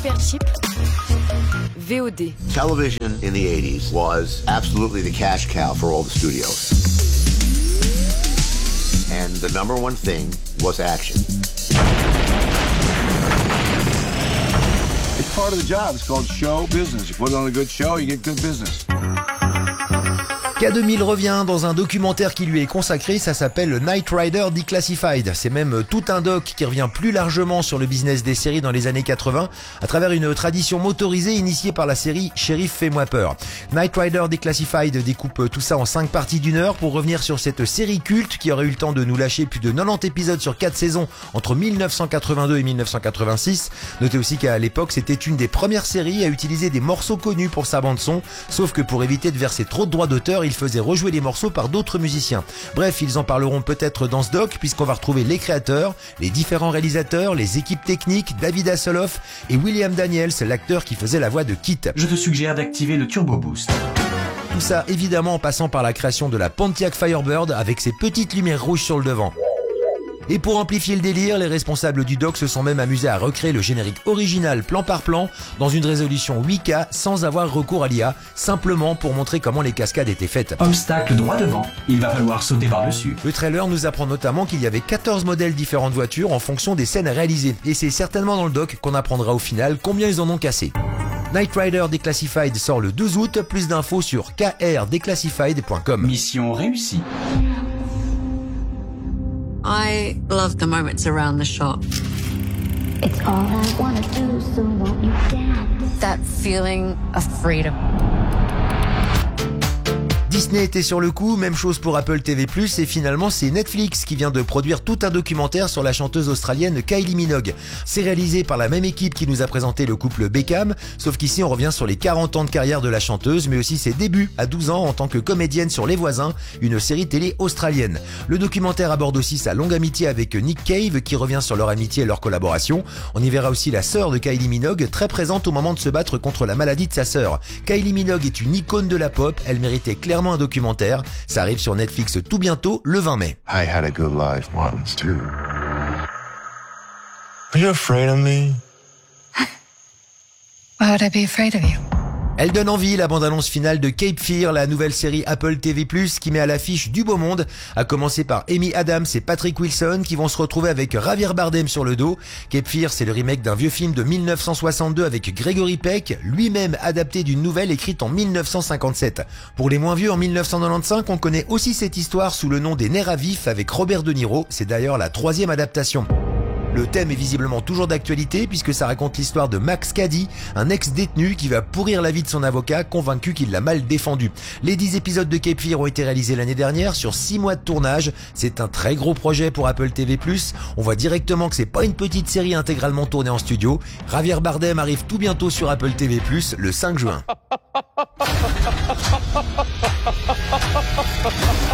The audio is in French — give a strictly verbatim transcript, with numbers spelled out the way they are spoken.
Super cheap. V O D. Television in the eighties was absolutely the cash cow for all the studios. And the number one thing was action. It's part of the job. It's called show business. You put on a good show, you get good business. K deux mille revient dans un documentaire qui lui est consacré, ça s'appelle Knight Rider Declassified. C'est même tout un doc qui revient plus largement sur le business des séries dans les années quatre-vingts à travers une tradition motorisée initiée par la série Shérif Fais-moi peur. Knight Rider Declassified découpe tout ça en cinq parties d'une heure pour revenir sur cette série culte qui aurait eu le temps de nous lâcher plus de quatre-vingt-dix épisodes sur quatre saisons entre mille neuf cent quatre-vingt-deux et mille neuf cent quatre-vingt-six. Notez aussi qu'à l'époque c'était une des premières séries à utiliser des morceaux connus pour sa bande son, sauf que pour éviter de verser trop de droits d'auteur, il faisait rejouer les morceaux par d'autres musiciens. Bref, ils en parleront peut-être dans ce doc puisqu'on va retrouver les créateurs, les différents réalisateurs, les équipes techniques, David Hasselhoff et William Daniels, l'acteur qui faisait la voix de Kit. Je te suggère d'activer le Turbo Boost. Tout ça évidemment en passant par la création de la Pontiac Firebird avec ses petites lumières rouges sur le devant. Et pour amplifier le délire, les responsables du doc se sont même amusés à recréer le générique original plan par plan dans une résolution huit K sans avoir recours à l'I A, simplement pour montrer comment les cascades étaient faites. Obstacle droit devant, il va falloir sauter par-dessus. Le trailer nous apprend notamment qu'il y avait quatorze modèles différents de voitures en fonction des scènes réalisées. Et c'est certainement dans le doc qu'on apprendra au final combien ils en ont cassé. Knight Rider Declassified sort le douze août, plus d'infos sur k r declassified point com. Mission réussie. I love the moments around the shop. It's all I wanna do, so won't you dance? That feeling of freedom. Disney était sur le coup, même chose pour Apple T V plus, et finalement c'est Netflix qui vient de produire tout un documentaire sur la chanteuse australienne Kylie Minogue. C'est réalisé par la même équipe qui nous a présenté le couple Beckham, sauf qu'ici on revient sur les quarante ans de carrière de la chanteuse, mais aussi ses débuts à douze ans en tant que comédienne sur Les Voisins, une série télé australienne. Le documentaire aborde aussi sa longue amitié avec Nick Cave, qui revient sur leur amitié et leur collaboration. On y verra aussi la sœur de Kylie Minogue, très présente au moment de se battre contre la maladie de sa sœur. Kylie Minogue est une icône de la pop, elle méritait clairement un documentaire. Ça arrive sur Netflix tout bientôt, le vingt mai. I had a good life once too. Are you afraid of me? Why would I be afraid of you? Elle donne envie, la bande-annonce finale de Cape Fear, la nouvelle série Apple T V plus, qui met à l'affiche du beau monde, à commencer par Amy Adams et Patrick Wilson, qui vont se retrouver avec Javier Bardem sur le dos. Cape Fear, c'est le remake d'un vieux film de mille neuf cent soixante-deux avec Gregory Peck, lui-même adapté d'une nouvelle écrite en mille neuf cent cinquante-sept. Pour les moins vieux, en mille neuf cent quatre-vingt-quinze, on connaît aussi cette histoire sous le nom des Nerfs à vif avec Robert De Niro, c'est d'ailleurs la troisième adaptation. Le thème est visiblement toujours d'actualité puisque ça raconte l'histoire de Max Cady, un ex-détenu qui va pourrir la vie de son avocat convaincu qu'il l'a mal défendu. Les dix épisodes de Cape Fear ont été réalisés l'année dernière sur six mois de tournage. C'est un très gros projet pour Apple T V plus. On voit directement que c'est pas une petite série intégralement tournée en studio. Javier Bardem arrive tout bientôt sur Apple T V plus le cinq juin.